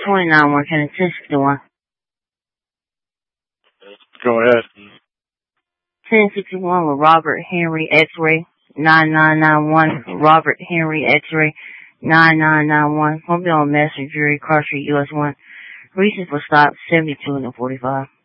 29-1, can it 1061? Go ahead. 1061 with Robert Henry X-Ray 9991. Robert Henry X-Ray 9991. Gonna be on Messenger, Car Street, US 1. Reason for stop 72 and 45.